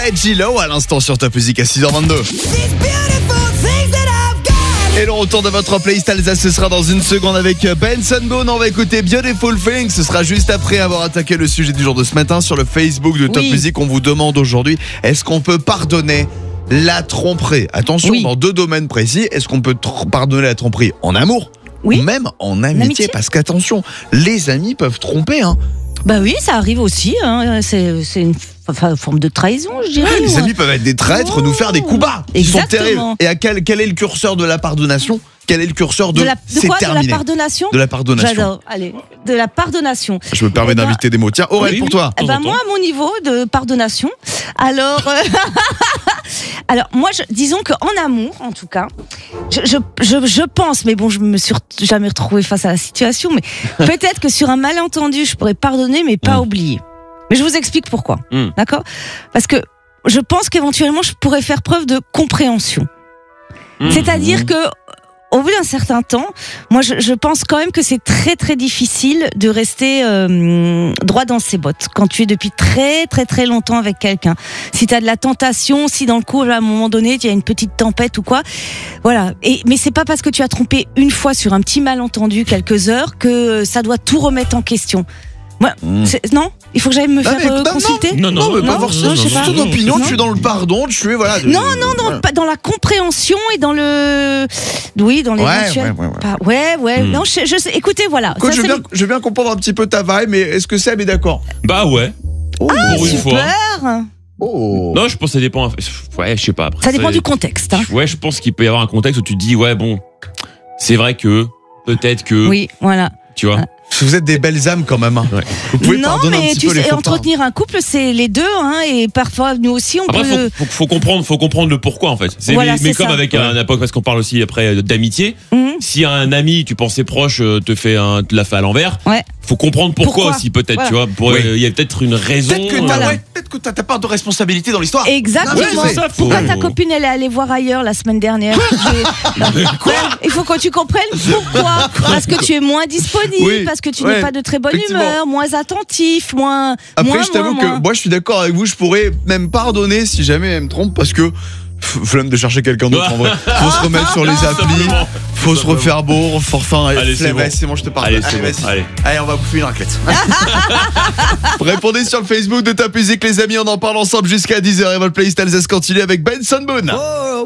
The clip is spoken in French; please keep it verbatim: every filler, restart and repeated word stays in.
C'était J-Lo à l'instant sur Top Music à six heures vingt-deux. Et le retour de votre playlist Alsace, ce sera dans une seconde avec Benson Boone. On va écouter Beautiful Things. Ce sera juste après avoir attaqué le sujet du jour de ce matin sur le Facebook de Top oui. Music. On vous demande aujourd'hui, est-ce qu'on peut pardonner la tromperie? Attention, oui. dans deux domaines précis. Est-ce qu'on peut tr- pardonner la tromperie en amour? Oui. Ou même en amitié, amitié. Parce qu'attention, les amis peuvent tromper. Hein. Bah oui, ça arrive aussi. Hein. C'est, c'est une f- forme de trahison, je dirais. Ouais, les ou- amis peuvent être des traîtres, Oh. nous faire des coups bas. Ils sont Exactement. terribles. Et à quel, quel est le curseur de la pardonnation? Quel est le curseur de, De, la, de c'est quoi De terminé? la pardonnation De la pardonnation. J'adore. Allez, de la pardonnation. Je me permets Eh ben, d'inviter des mots. Tiens, Aurel, oui, pour oui. toi. Eh ben, temps en moi, à mon niveau de pardonnation, alors, euh, alors moi, je, disons que en amour, en tout cas, je, je, je, je pense, mais bon, je me suis jamais retrouvée face à la situation, mais peut-être que sur un malentendu, je pourrais pardonner, mais pas Mm. oublier. Mais je vous explique pourquoi. Mm. D'accord ? Parce que je pense qu'éventuellement, je pourrais faire preuve de compréhension. Mmh. C'est-à-dire que au bout d'un certain temps, moi je, je pense quand même que c'est très très difficile de rester euh, droit dans ses bottes quand tu es depuis très très très longtemps avec quelqu'un. Si tu as de la tentation, si dans le couple à un moment donné il y a une petite tempête ou quoi, voilà. Et mais c'est pas parce que tu as trompé une fois sur un petit malentendu quelques heures que ça doit tout remettre en question. Moi, Mmh. c'est- non, il faut que j'aille me Non, faire mais- euh, non, non. consulter. Non, non, Non, mais pas non, forcément. non, je sais C'est pas. ton opinion, Non. tu es dans le pardon, tu es voilà. de- Non, non, dans, voilà. pas dans la compréhension et dans le, oui, dans Ouais, l'éventuel. ouais, ouais, ouais. Pas- ouais, ouais. Hmm. Non, je, je sais. Écoutez, voilà. Coach, Ça, je, veux c'est bien, je veux bien comprendre un petit peu ta vibe, mais est-ce que Seb est d'accord? Bah ouais. Oh, pour une fois. super. oh. Non, je pense que ça dépend. Ouais, je sais pas. Après, Ça dépend c'est- du contexte. Hein. Ouais, je pense qu'il peut y avoir un contexte où tu te dis, ouais, bon, c'est vrai que, peut-être que, Oui, voilà. tu vois. Vous êtes des belles âmes quand même. Hein. Ouais. Vous pouvez Non, pardonner un mais petit tu peu les sais, faux pas. entretenir un couple, c'est les deux, hein, et parfois nous aussi, on Après, peut. faut, faut, faut comprendre, faut comprendre le pourquoi en fait. C'est, Voilà, mais, c'est mais comme ça. avec un époque, parce qu'on parle aussi après d'amitié. Mhm. Si un ami, tu pensais proche, euh, te fait un, te l'a fait à l'envers. Ouais. Faut comprendre pourquoi, Pourquoi aussi peut-être, Voilà. tu vois. Pour- Oui. Il y a peut-être une raison. Peut-être que t'as Voilà. ouais, peut-être que t'as ta part de responsabilité dans l'histoire. Exactement. Non, mais c'est ça, Pourquoi faut- ta copine elle est allée voir ailleurs la semaine dernière? J'ai- Quoi Il faut que tu comprennes pourquoi. Parce que tu es moins disponible, Oui, parce que tu ouais, n'es pas de très bonne effectivement. humeur, moins attentif, moins. Après, moins, je t'avoue moins, que moins. moi, je suis d'accord avec vous. Je pourrais même pardonner si jamais elle me trompe, parce que pff, flemme de chercher quelqu'un d'autre. En vrai, faut se remettre sur les applis, Simplement. faut se refaire beau, faut enfin. Allez, c'est flemme, bon. ouais, c'est bon, je te pardonne. Allez, c'est bon. vas-y. Allez. Allez, on va bouffer une raclette. Répondez sur le Facebook de Top Music, les amis. On en parle ensemble jusqu'à dix heures. Et votre playlist Alsace continue avec Benson Boone.